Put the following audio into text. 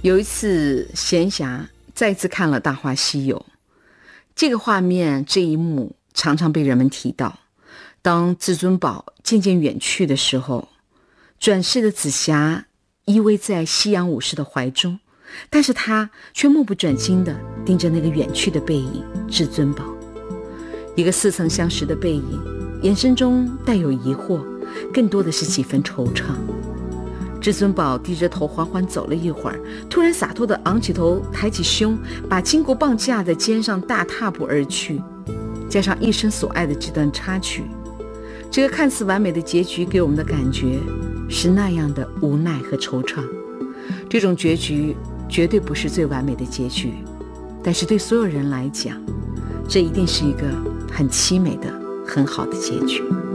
有一次闲暇再次看了《大话西游》，这个画面这一幕常常被人们提到。当至尊宝渐渐远去的时候，转世的紫霞依偎在西洋武士的怀中，但是他却目不转睛地盯着那个远去的背影至尊宝，一个似曾相识的背影，眼神中带有疑惑，更多的是几分惆怅。至尊宝低着头缓缓走了一会儿，突然洒脱地昂起头，抬起胸，把金箍棒架在肩上，大踏步而去，加上一生所爱的这段插曲，这个看似完美的结局给我们的感觉是那样的无奈和惆怅。这种结局绝对不是最完美的结局，但是对所有人来讲，这一定是一个很凄美的很好的结局。